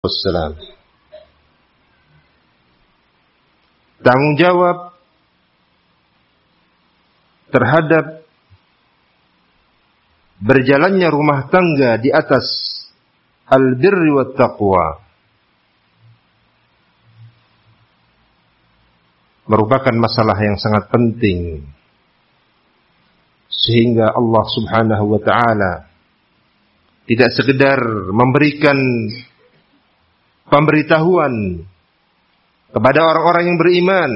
wassalam. Tanggung jawab terhadap berjalannya rumah tangga di atas al-birri wat taqwa merupakan masalah yang sangat penting, sehingga Allah Subhanahu wa ta'ala tidak sekedar memberikan pemberitahuan kepada orang-orang yang beriman,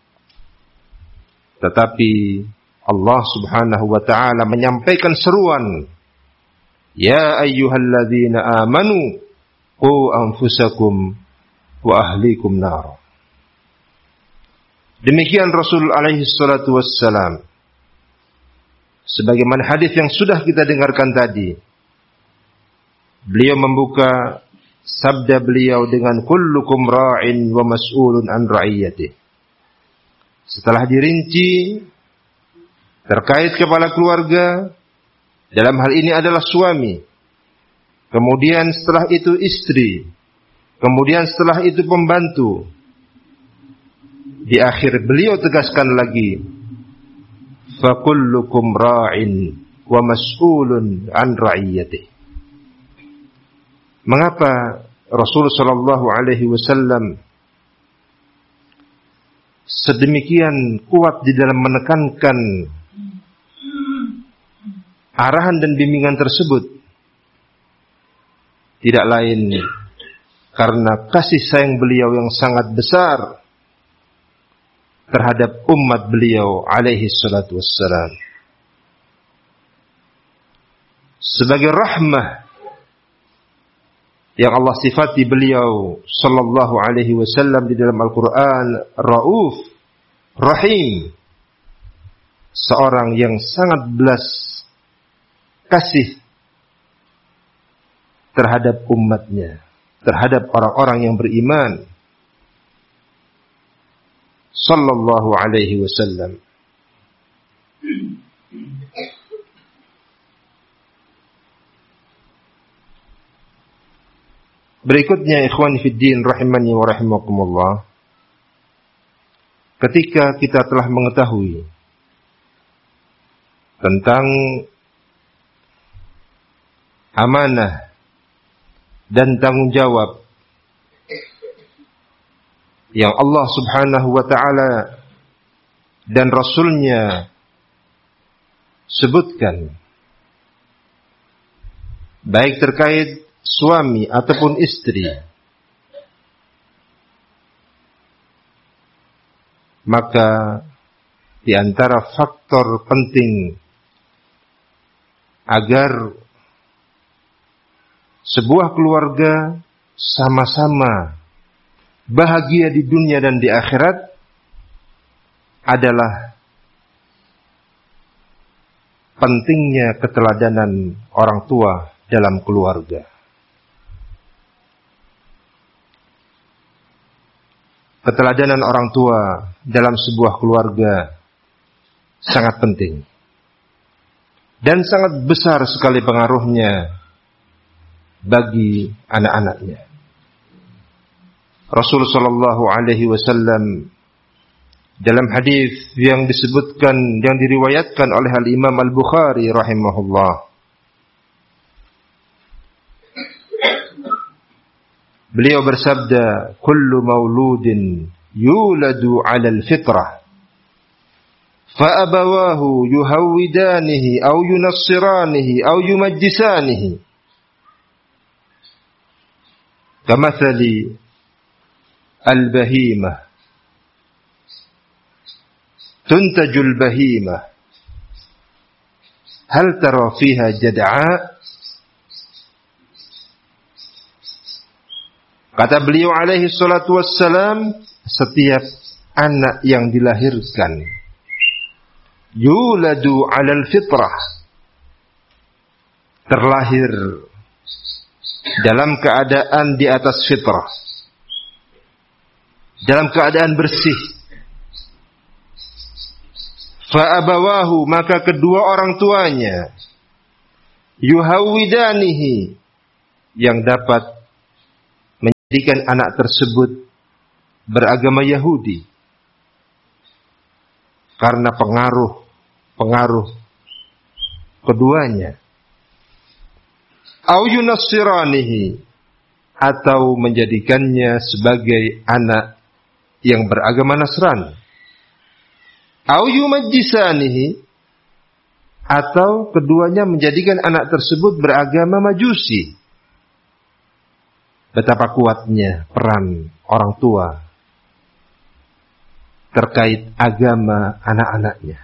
tetapi Allah Subhanahu wa ta'ala menyampaikan seruan, ya ayyuhalladzina amanu qu anfusakum wa ahlikum nar. Demikian Rasul alaihi salatu wassalam, sebagaimana hadis yang sudah kita dengarkan tadi. Beliau membuka sabda beliau dengan kullukum ra'in wa mas'ulun an ra'iyatih. Setelah dirinci terkait kepala keluarga, dalam hal ini adalah suami, kemudian setelah itu istri, kemudian setelah itu pembantu. Di akhir beliau tegaskan lagi, fa kullukum ra'in wa mas'ulun an ra'iyatih. Mengapa Rasul sallallahu alaihi wasallam sedemikian kuat di dalam menekankan arahan dan bimbingan tersebut? Tidak lain karena kasih sayang beliau yang sangat besar terhadap umat beliau alaihi salatu wassalam. Sebagai rahmah yang Allah sifati beliau sallallahu alaihi wasallam di dalam Al-Qur'an, Rauf, Rahim, seorang yang sangat belas kasih terhadap umatnya, terhadap orang-orang yang beriman, sallallahu alaihi wasallam. Berikutnya, ikhwani fiddin rahimani wa rahimakumullah, ketika kita telah mengetahui tentang amanah dan tanggung jawab yang Allah Subhanahu wa ta'ala dan Rasulnya sebutkan, baik terkait suami ataupun istri, maka di antara faktor penting agar sebuah keluarga sama-sama bahagia di dunia dan di akhirat adalah pentingnya keteladanan orang tua dalam keluarga. Keteladanan orang tua dalam sebuah keluarga sangat penting dan sangat besar sekali pengaruhnya bagi anak-anaknya. Rasul sallallahu alaihi wasallam dalam hadis yang disebutkan, yang diriwayatkan oleh Al-Imam Al-Bukhari rahimahullah, beliau bersabda, kullu mauludin yuladu 'alal fitrah fa abawahu yuhawwidanihi aw yunassiranihi aw yumajjisanihi kamathali al-bahimah tuntajul bahimah hal tara fiha jad'a. Kata beliau alaihi salatu wassalam, setiap anak yang dilahirkan yuladu 'alal fitrah, terlahir dalam keadaan di atas fitrah, dalam keadaan bersih. Fa abawahu, maka kedua orang tuanya, yuhawwidanihi, yang dapat jadikan anak tersebut beragama Yahudi karena pengaruh keduanya. Au yunassiranihi, atau menjadikannya sebagai anak yang beragama Nasrani. Au yumajjisanihi, atau keduanya menjadikan anak tersebut beragama Majusi. Betapa kuatnya peran orang tua terkait agama anak-anaknya.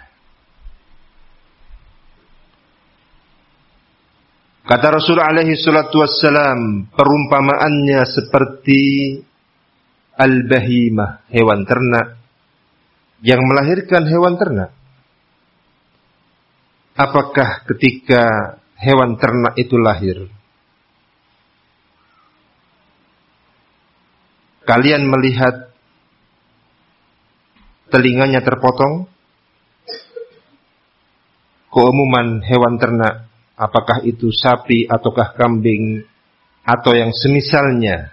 Kata Rasul alaihi salatu wassalam, perumpamaannya seperti al-bahimah, hewan ternak yang melahirkan hewan ternak. Apakah ketika hewan ternak itu lahir, kalian melihat telinganya terpotong? Keumuman hewan ternak, apakah itu sapi ataukah kambing atau yang semisalnya,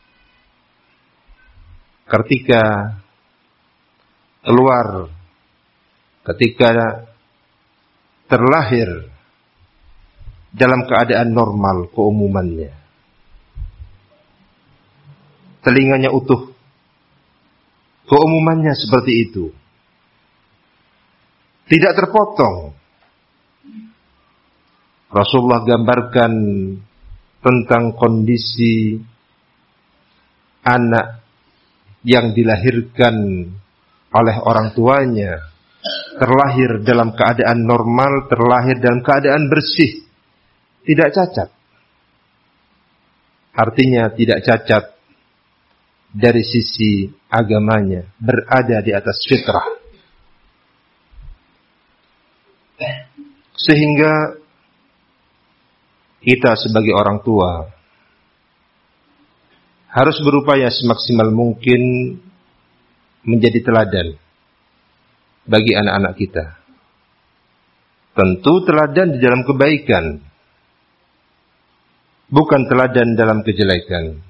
ketika keluar, ketika terlahir dalam keadaan normal keumumannya, telinganya utuh, keumumannya seperti itu, tidak terpotong. Rasulullah gambarkan tentang kondisi anak yang dilahirkan oleh orang tuanya, terlahir dalam keadaan normal, terlahir dalam keadaan bersih, tidak cacat. Artinya tidak cacat dari sisi agamanya, berada di atas fitrah. Sehingga kita sebagai orang tua harus berupaya semaksimal mungkin menjadi teladan bagi anak-anak kita. Tentu teladan di dalam kebaikan, bukan teladan dalam kejelekan.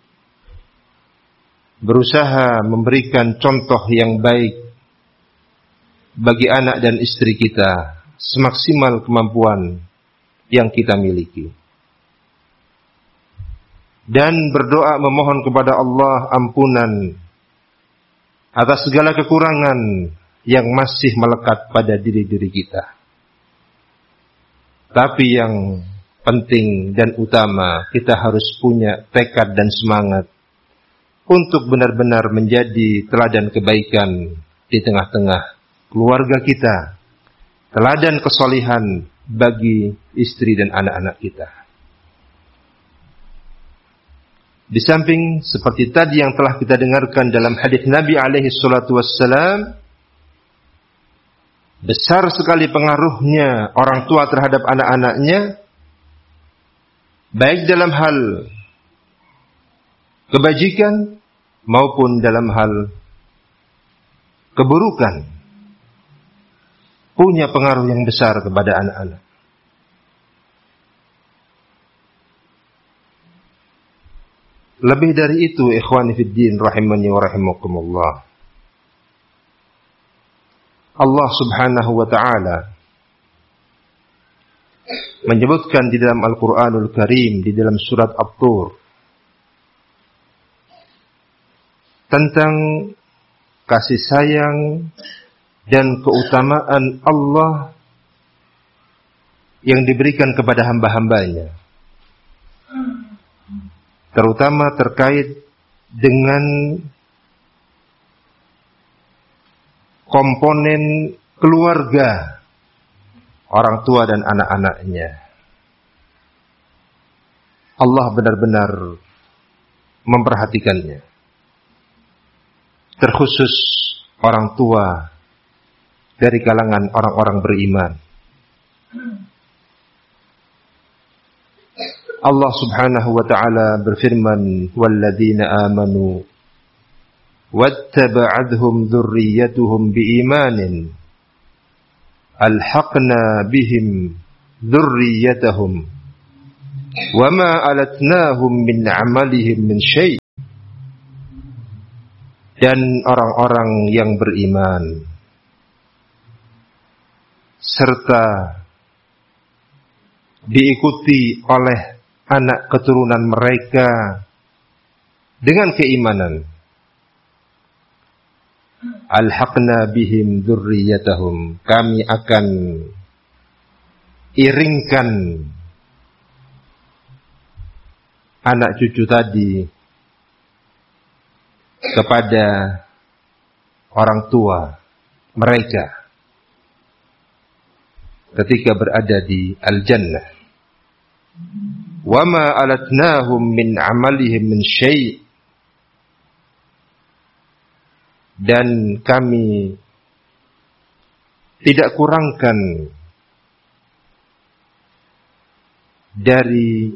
Berusaha memberikan contoh yang baik bagi anak dan istri kita semaksimal kemampuan yang kita miliki. Dan berdoa memohon kepada Allah ampunan atas segala kekurangan yang masih melekat pada diri-diri kita. Tapi yang penting dan utama, kita harus punya tekad dan semangat untuk benar-benar menjadi teladan kebaikan di tengah-tengah keluarga kita, teladan kesolihan bagi istri dan anak-anak kita. Di samping seperti tadi yang telah kita dengarkan dalam hadis Nabi alaihi salatu wassalam, besar sekali pengaruhnya orang tua terhadap anak-anaknya, baik dalam hal kebajikan maupun dalam hal keburukan. Punya pengaruh yang besar kepada anak-anak. Lebih dari itu, ikhwani fid din rahimani wa rahimakumullah, Allah subhanahu wa ta'ala menyebutkan di dalam Al-Quranul Karim, di dalam surat At-Tur, tentang kasih sayang dan keutamaan Allah yang diberikan kepada hamba-hambanya, terutama terkait dengan komponen keluarga, orang tua dan anak-anaknya. Allah benar-benar memperhatikannya, terkhusus orang tua dari kalangan orang-orang beriman. Allah subhanahu wa ta'ala berfirman, وَالَّذِينَ آمَنُوا وَاتَّبَعَتْهُمْ ذُرِّيَّتُهُمْ بِإِيمَانٍ أَلْحَقْنَا بِهِمْ ذُرِّيَّتَهُمْ wa ma alatnahum min amalihim min syai'. Dan orang-orang yang beriman serta diikuti oleh anak keturunan mereka dengan keimanan, alhaqna bihim dzurriyyatahum, kami akan iringkan anak cucu tadi kepada orang tua mereka ketika berada di al-jannah. Wa ma alatnahum min amalihim min syai', dan kami tidak kurangkan dari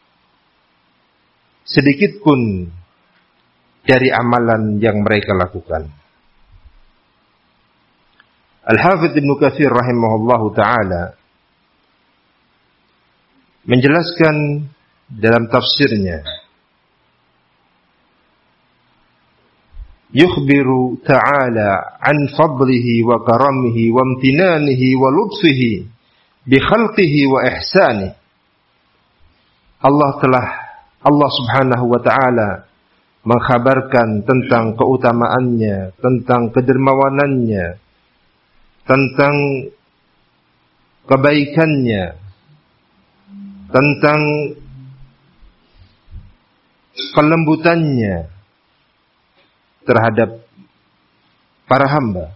sedikit pun dari amalan yang mereka lakukan. Al-Hafidz Ibnu Katsir rahimahullahu taala menjelaskan dalam tafsirnya, yukhbiru ta'ala an fadlihi wa karamihi wa imtinanihi wa lutfihi bi khalqihi wa ihsanihi. Allah Subhanahu wa taala mengkhabarkan tentang keutamaannya, tentang kedermawanannya, tentang kebaikannya, tentang kelembutannya terhadap para hamba.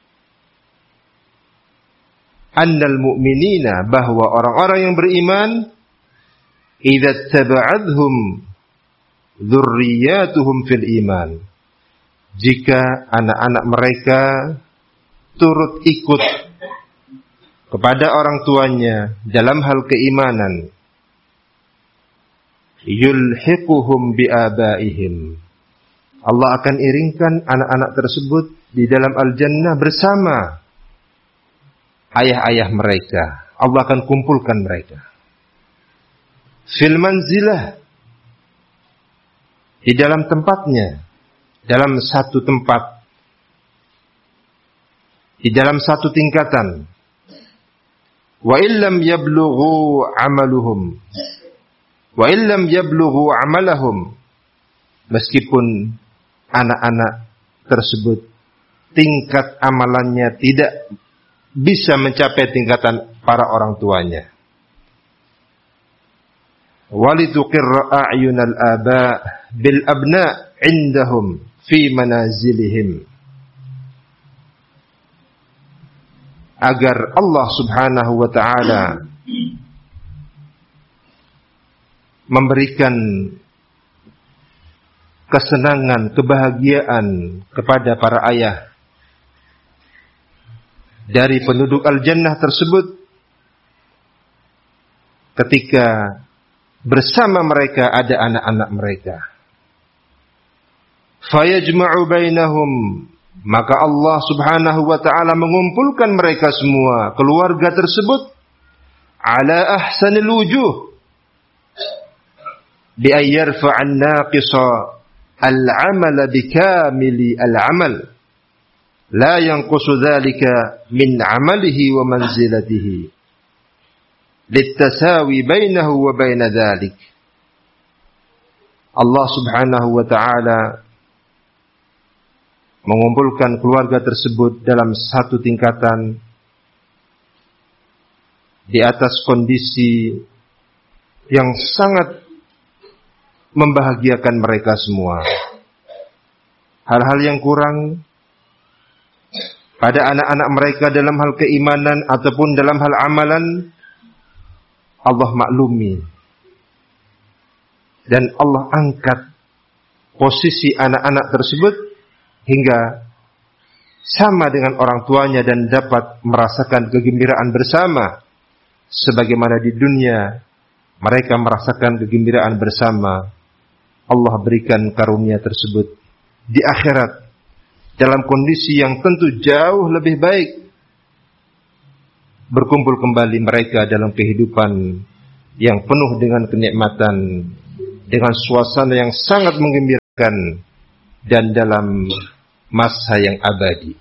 Annal mu'minina, bahwa orang-orang yang beriman, idza taba'adhum dzurriyyatuhum fil iman, jika anak-anak mereka turut ikut kepada orang tuanya dalam hal keimanan, yulhiquhum bi abaihim, Allah akan iringkan anak-anak tersebut di dalam al-jannah bersama ayah-ayah mereka. Allah akan kumpulkan mereka fil manzilah, di dalam tempatnya, dalam satu tempat, di dalam satu tingkatan. Wa illam yablughu amaluhum, wa illam yablughu amalahum, meskipun anak-anak tersebut tingkat amalannya tidak bisa mencapai tingkatan para orang tuanya. Walituqirra a'yunal aba' bil abna' indahum fi manazilihim, agar Allah Subhanahu wa taala memberikan kesenangan, kebahagiaan kepada para ayah dari penduduk al-jannah tersebut ketika bersama mereka ada anak-anak mereka. Fayajma'u bainahum, maka Allah Subhanahu wa taala mengumpulkan mereka semua, keluarga tersebut, ala ahsanil wujuh, bi ayyarfa'an naqisa al-'amala bikamili al-'amal, la yanqusu dzalika min 'amalihi wa manzilatihi, littasawi bainahu wa baina dzalik. Allah Subhanahu wa taala mengumpulkan keluarga tersebut dalam satu tingkatan di atas kondisi yang sangat membahagiakan mereka semua. Hal-hal yang kurang pada anak-anak mereka dalam hal keimanan ataupun dalam hal amalan, Allah maklumi, dan Allah angkat posisi anak-anak tersebut hingga sama dengan orang tuanya dan dapat merasakan kegembiraan bersama sebagaimana di dunia mereka merasakan kegembiraan bersama. Allah berikan karunia tersebut di akhirat dalam kondisi yang tentu jauh lebih baik. Berkumpul kembali mereka dalam kehidupan yang penuh dengan kenikmatan, dengan suasana yang sangat menggembirakan, dan dalam masa yang abadi.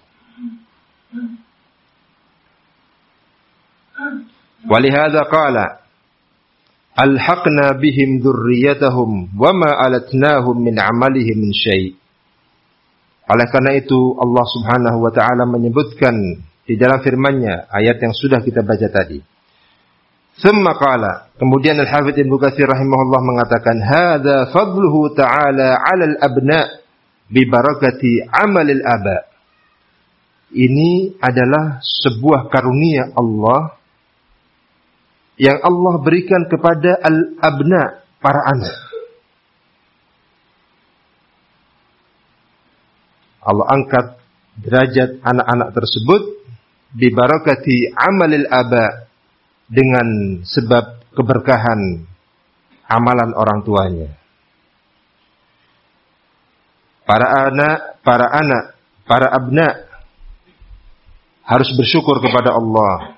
Walihada qala alhaqna bihim dzurriyyatahum wama alatnahum min amalihim min syai'. Oleh karena itu Allah Subhanahu wa taala menyebutkan di dalam firman-Nya ayat yang sudah kita baca tadi. Thumma qala, kemudian Al-Hafidz Ibnu Katsir rahimahullah mengatakan, hadza fadluhu ta'ala 'alal abna' bi barakati 'amalil aba. Ini adalah sebuah karunia Allah yang Allah berikan kepada al-abna, para anak. Allah angkat derajat anak-anak tersebut bi barakati 'amalil aba, dengan sebab keberkahan amalan orang tuanya. Para abna harus bersyukur kepada Allah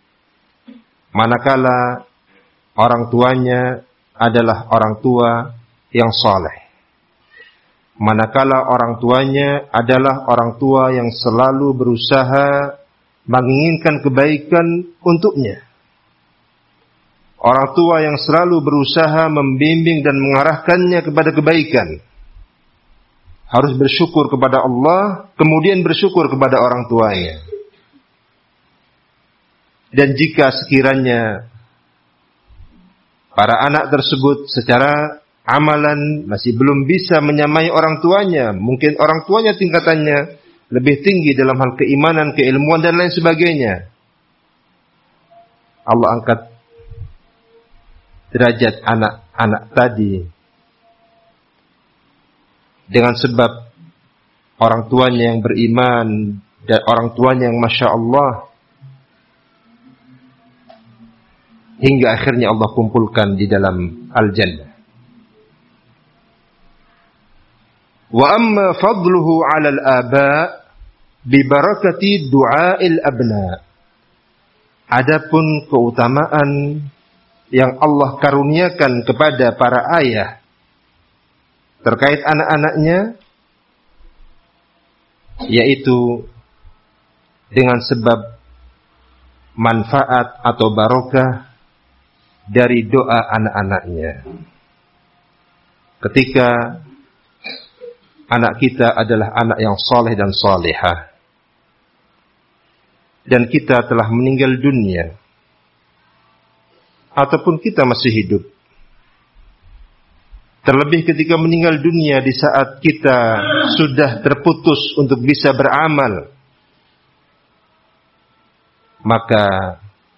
manakala orang tuanya adalah orang tua yang saleh. Manakala orang tuanya adalah orang tua yang selalu berusaha menginginkan kebaikan untuknya. Orang tua yang selalu berusaha membimbing dan mengarahkannya kepada kebaikan. Harus bersyukur kepada Allah, kemudian bersyukur kepada orang tuanya. Dan jika sekiranya para anak tersebut secara amalan masih belum bisa menyamai orang tuanya, mungkin orang tuanya tingkatannya lebih tinggi dalam hal keimanan, keilmuan dan lain sebagainya, Allah angkat derajat anak-anak tadi dengan sebab orang tuanya yang beriman dan orang tuanya yang Masya Allah, hingga akhirnya Allah kumpulkan di dalam Al-Jannah. Wa amma fadluhu 'alal aba bi barakati du'ail abna. Adapun keutamaan yang Allah karuniakan kepada para ayah terkait anak-anaknya, yaitu dengan sebab manfaat atau barokah dari doa anak-anaknya. Ketika anak kita adalah anak yang saleh dan salihah, dan kita telah meninggal dunia, ataupun kita masih hidup, terlebih ketika meninggal dunia di saat kita sudah terputus untuk bisa beramal, maka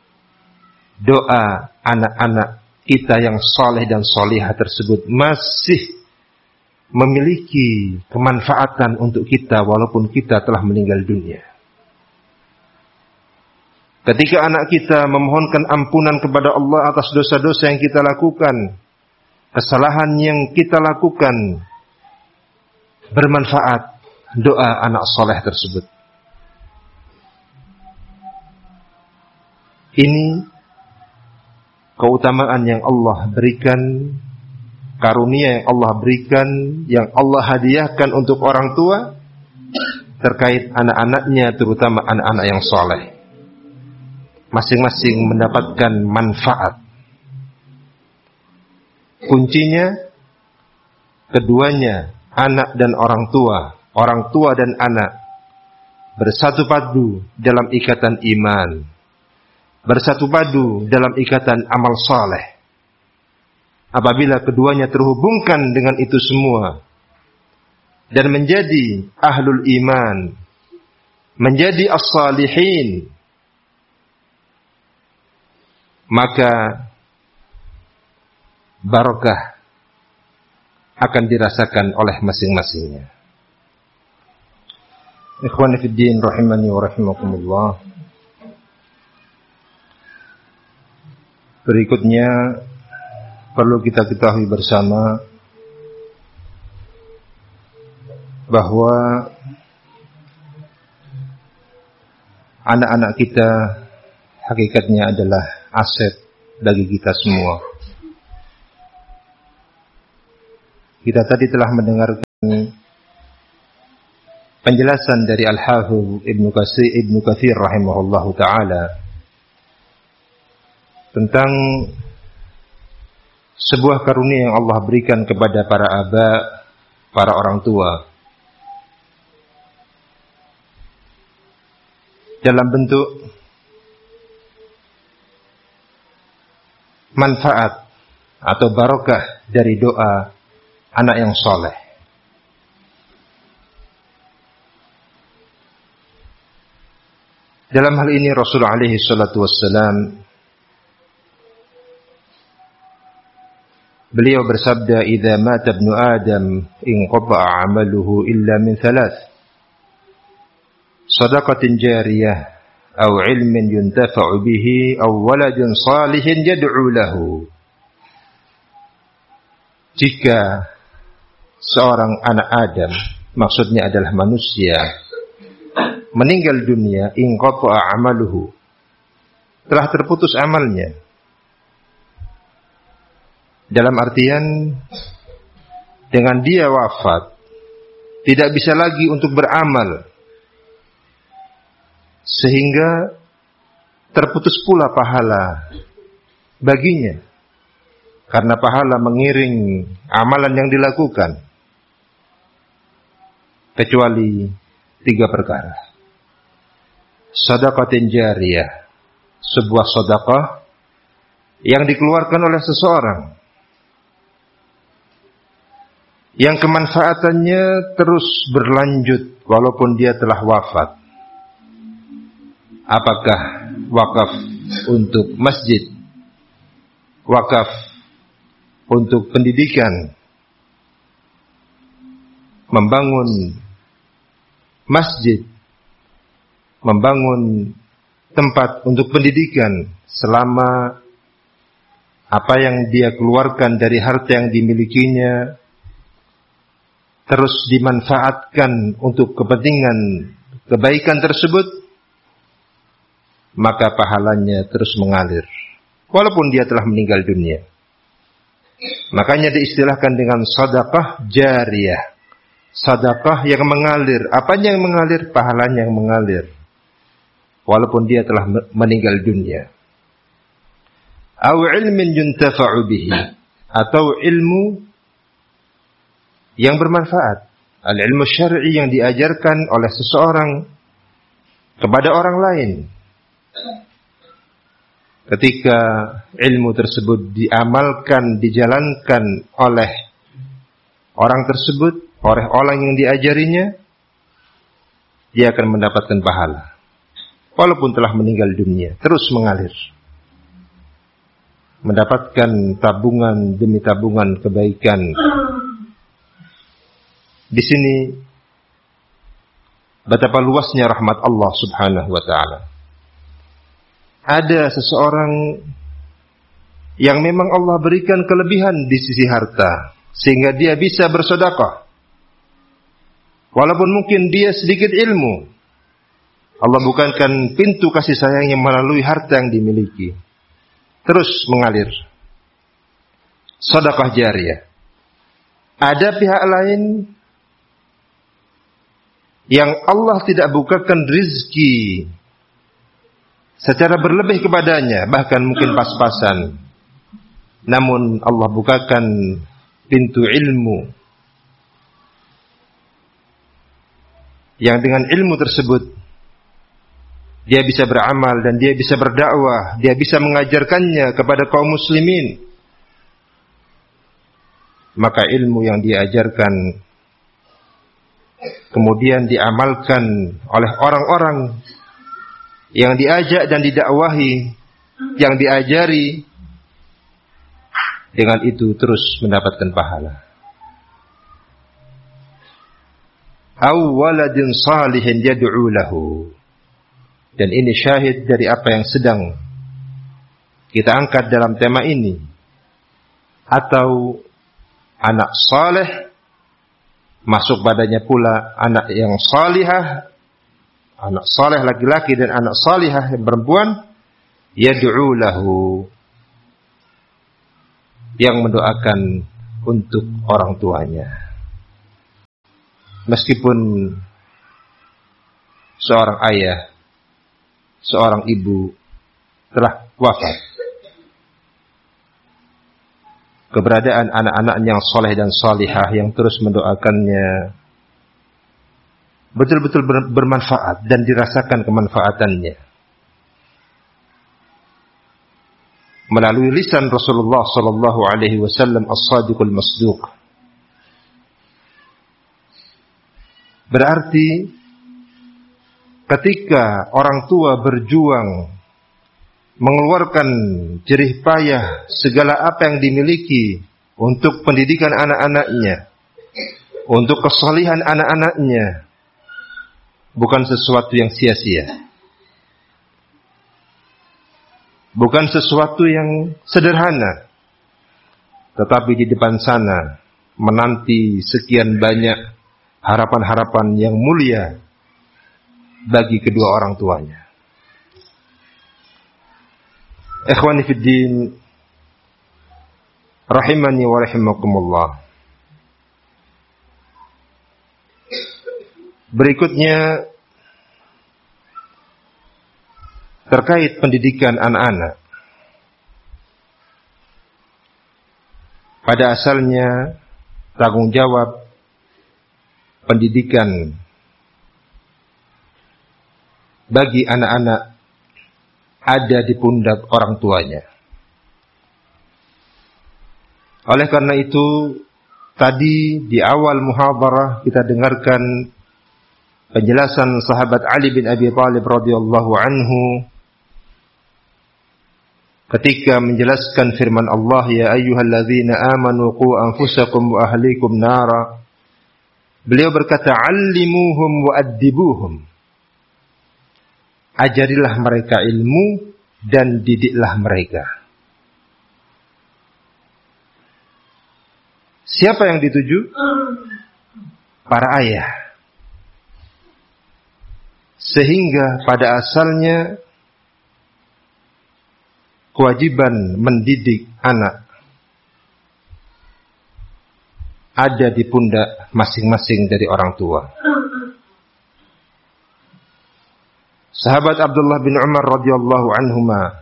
doa anak-anak kita yang saleh dan salihah tersebut masih memiliki kemanfaatan untuk kita walaupun kita telah meninggal dunia. Ketika anak kita memohonkan ampunan kepada Allah atas dosa-dosa yang kita lakukan, kesalahan yang kita lakukan, bermanfaat doa anak soleh tersebut. Ini keutamaan yang Allah berikan, karunia yang Allah berikan, yang Allah hadiahkan untuk orang tua terkait anak-anaknya, terutama anak-anak yang soleh. Masing-masing mendapatkan manfaat. Kuncinya keduanya, anak dan orang tua dan anak bersatu padu dalam ikatan iman, bersatu padu dalam ikatan amal saleh. Apabila keduanya terhubungkan dengan itu semua dan menjadi ahlul iman, menjadi as-salihin, maka barokah akan dirasakan oleh masing-masingnya. Ikhwani fid din rahimani wa rahimakumullah. Berikutnya perlu kita ketahui bersama bahwa anak-anak kita hakikatnya adalah aset bagi kita semua. Kita tadi telah mendengarkan penjelasan dari Al-Hafidz Ibnu Katsir rahimahullahu taala tentang sebuah karunia yang Allah berikan kepada para aba, para orang tua, dalam bentuk manfaat atau barokah dari doa anak yang soleh. Dalam hal ini Rasulullah alaihi salatu wassalam, beliau bersabda, "Idza mata ibnu Adam inqata'a 'amaluhu illa min thalath. Shadaqatin jariyah, aw 'ilmin yuntafa'u bihi, aw waladin salihin yad'u lahu." Jika seorang anak Adam, maksudnya adalah manusia, meninggal dunia, inqata'a 'amaluhu, telah terputus amalnya. Dalam artian, dengan dia wafat, tidak bisa lagi untuk beramal, sehingga terputus pula pahala baginya, karena pahala mengiring amalan yang dilakukan, kecuali 3 perkara. Shadaqatin jariyah, sebuah sedekah yang dikeluarkan oleh seseorang, yang kemanfaatannya terus berlanjut walaupun dia telah wafat. Apakah wakaf untuk masjid, wakaf untuk pendidikan, membangun masjid, membangun tempat untuk pendidikan, selama apa yang dia keluarkan dari harta yang dimilikinya terus dimanfaatkan untuk kepentingan kebaikan tersebut, maka pahalanya terus mengalir walaupun dia telah meninggal dunia. Makanya diistilahkan dengan sedekah jariyah, sedekah yang mengalir. Apanya yang mengalir? Pahalanya yang mengalir walaupun dia telah meninggal dunia. Aw ilmin yuntafa'u bihi, atau ilmu yang bermanfaat, al-ilmu syar'i yang diajarkan oleh seseorang kepada orang lain. Ketika ilmu tersebut diamalkan, dijalankan oleh orang tersebut, oleh orang yang diajarinya, dia akan mendapatkan pahala walaupun telah meninggal dunia, terus mengalir, mendapatkan tabungan demi tabungan kebaikan. Di sini betapa luasnya rahmat Allah Subhanahu wa taala. Ada seseorang yang memang Allah berikan kelebihan di sisi harta, sehingga dia bisa bersedekah walaupun mungkin dia sedikit ilmu. Allah bukakan pintu kasih sayangnya melalui harta yang dimiliki, terus mengalir. Sedekah jariyah. Ada pihak lain yang Allah tidak bukakan rizki secara berlebih kepadanya, bahkan mungkin pas-pasan, namun Allah bukakan pintu ilmu, yang dengan ilmu tersebut dia bisa beramal dan dia bisa berdakwah, dia bisa mengajarkannya kepada kaum muslimin. Maka ilmu yang diajarkan kemudian diamalkan oleh orang-orang yang diajak dan didakwahi, yang diajari, dengan itu terus mendapatkan pahala. Aw waladin salihin yad'u lahu. Dan ini syahid dari apa yang sedang kita angkat dalam tema ini. Atau anak saleh, masuk padanya pula anak yang salihah, anak saleh laki-laki dan anak salihah yang perempuan, yad'u lahu, yang mendoakan untuk orang tuanya. Meskipun seorang ayah, seorang ibu telah wafat, keberadaan anak-anaknya yang soleh dan solihah yang terus mendoakannya betul-betul bermanfaat dan dirasakan kemanfaatannya melalui lisan Rasulullah sallallahu alaihi wasallam as-sadiqul masduq. Berarti ketika orang tua berjuang mengeluarkan jerih payah segala apa yang dimiliki untuk pendidikan anak-anaknya, untuk kesolihan anak-anaknya, bukan sesuatu yang sia-sia, bukan sesuatu yang sederhana, tetapi di depan sana menanti sekian banyak harapan-harapan yang mulia bagi kedua orang tuanya. Ikhwani fid din, rahimani wa rahimakumullah. Berikutnya terkait pendidikan anak-anak. Pada asalnya tanggung jawab pendidikan bagi anak-anak ada di pundak orang tuanya. Oleh karena itu, tadi di awal muhadharah kita dengarkan penjelasan sahabat Ali bin Abi Thalib radhiyallahu anhu ketika menjelaskan firman Allah, ya ayyuhalladzina amanu qu anfusakum wa ahlikum nara. Beliau berkata, allimuhum wa addibuhum. Ajarilah mereka ilmu dan didiklah mereka. Siapa yang dituju? Para ayah. Sehingga pada asalnya kewajiban mendidik anak ada di pundak masing-masing dari orang tua. Sahabat Abdullah bin Umar radhiyallahu anhuma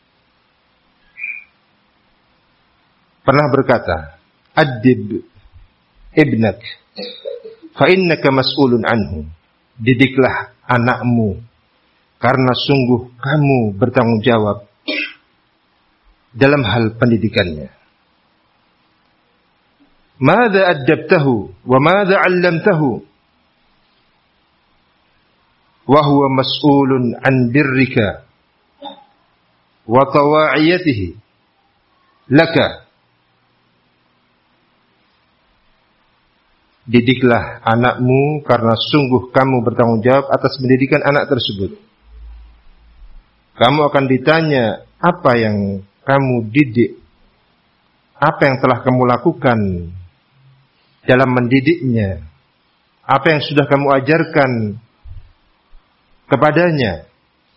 pernah berkata, "Addib ibnak fa innaka mas'ulun anhu." Didiklah anakmu karena sungguh kamu bertanggung jawab dalam hal pendidikannya. Madza addabtahu wa madza 'allamtahu? Wa huwa mas'ulun an birrika wa tawa'iyatihi laka. Didiklah anakmu karena sungguh kamu bertanggung jawab atas pendidikan anak tersebut. Kamu akan ditanya apa yang kamu didik, apa yang telah kamu lakukan dalam mendidiknya, apa yang sudah kamu ajarkan kepadanya.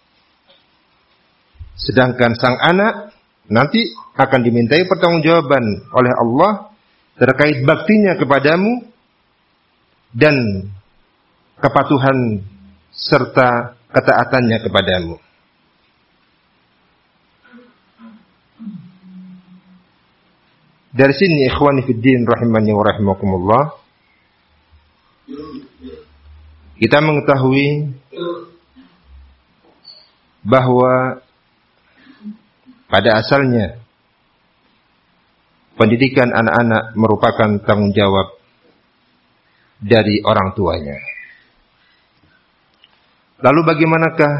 Sedangkan sang anak nanti akan dimintai pertanggungjawaban oleh Allah terkait baktinya kepadamu dan kepatuhan serta ketaatannya kepadamu. Dari sini ikhwani fid din rahimani wa rahimakumullah, kita mengetahui bahwa pada asalnya pendidikan anak-anak merupakan tanggung jawab dari orang tuanya. Lalu bagaimanakah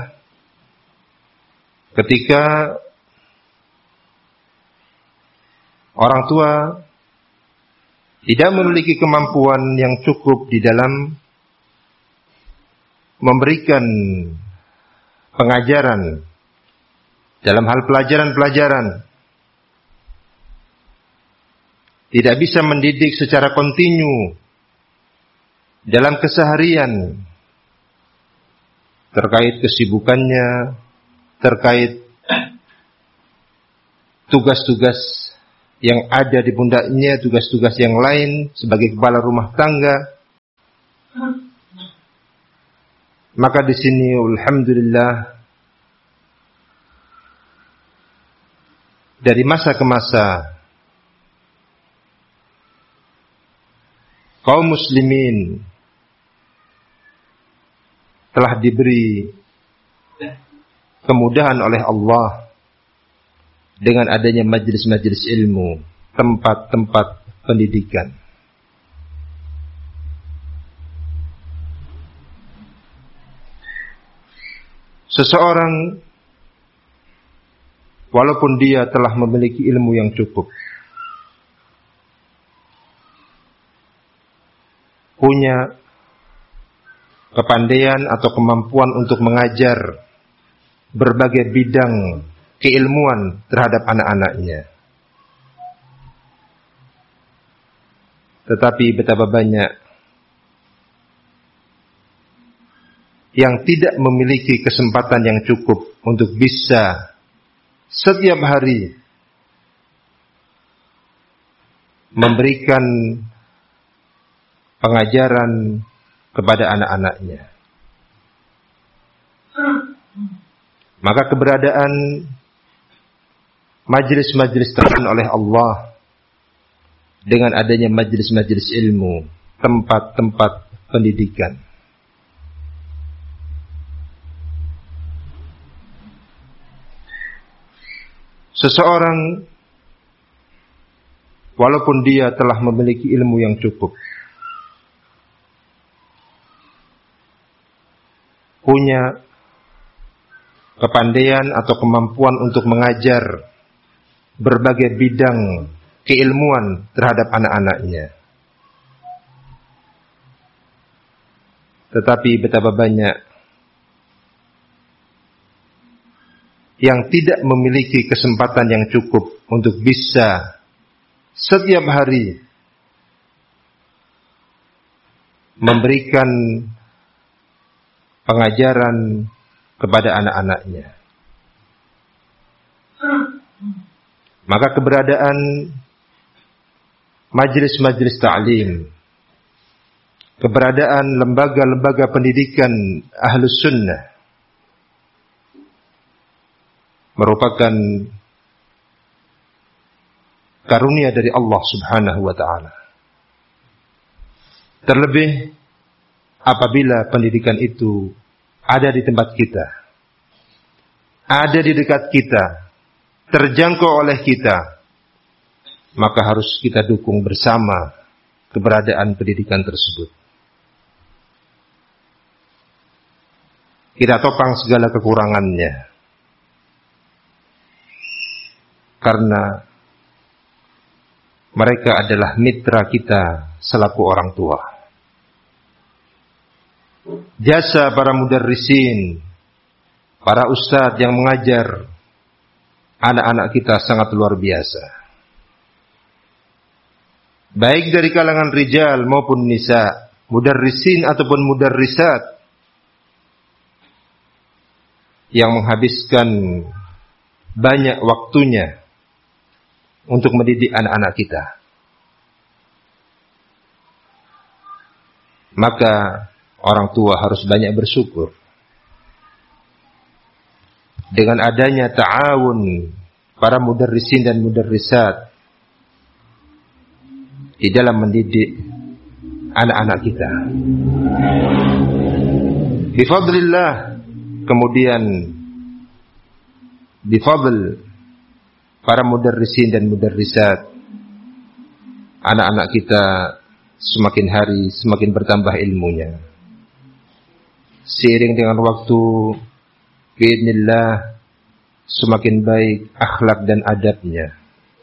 ketika orang tua tidak memiliki kemampuan yang cukup di dalam memberikan pengajaran dalam hal pelajaran-pelajaran, tidak bisa mendidik secara kontinu dalam keseharian terkait kesibukannya, terkait tugas-tugas yang ada di pundaknya, tugas-tugas yang lain sebagai kepala rumah tangga. Maka di sini alhamdulillah dari masa ke masa kaum muslimin telah diberi kemudahan oleh Allah dengan adanya majelis-majelis ilmu, tempat-tempat pendidikan. Seseorang walaupun dia telah memiliki ilmu yang cukup, punya kepandaian atau kemampuan untuk mengajar berbagai bidang keilmuan terhadap anak-anaknya, tetapi betapa banyak yang tidak memiliki kesempatan yang cukup untuk bisa setiap hari memberikan pengajaran kepada anak-anaknya. Maka keberadaan majelis-majelis terang oleh Allah dengan adanya majelis-majelis ilmu, tempat-tempat pendidikan, seseorang walaupun dia telah memiliki ilmu yang cukup, punya kepandaian atau kemampuan untuk mengajar berbagai bidang keilmuan terhadap anak-anaknya, tetapi betapa banyak yang tidak memiliki kesempatan yang cukup untuk bisa setiap hari memberikan pengajaran kepada anak-anaknya. Maka keberadaan majelis-majelis ta'lim, keberadaan lembaga-lembaga pendidikan Ahlus Sunnah merupakan karunia dari Allah Subhanahu wa ta'ala. Terlebih apabila pendidikan itu ada di tempat kita, ada di dekat kita, terjangkau oleh kita, maka harus kita dukung bersama keberadaan pendidikan tersebut. Kita topang segala kekurangannya, karena mereka adalah mitra kita selaku orang tua. Jasa para mudarrisin, para ustadz yang mengajar anak-anak kita sangat luar biasa. Baik dari kalangan rijal maupun nisa, mudarrisin ataupun mudarrisat yang menghabiskan banyak waktunya untuk mendidik anak-anak kita. Maka orang tua harus banyak bersyukur dengan adanya ta'awun para mudarrisin dan mudarrisat di dalam mendidik anak-anak kita. Bifadlillah, kemudian bifadl para mudarrisin dan mudarrisat, anak-anak kita semakin hari semakin bertambah ilmunya. Seiring dengan waktu, biidznillah, semakin baik akhlak dan adabnya.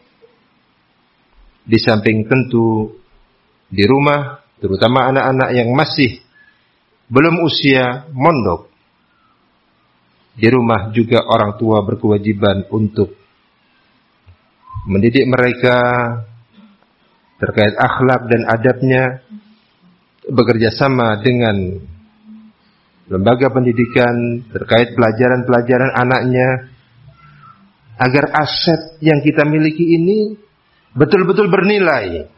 Di samping tentu di rumah, terutama anak-anak yang masih belum usia mondok, di rumah juga orang tua berkewajiban untuk mendidik mereka terkait akhlak dan adabnya, bekerja sama dengan lembaga pendidikan terkait pelajaran-pelajaran anaknya, agar aset yang kita miliki ini betul-betul bernilai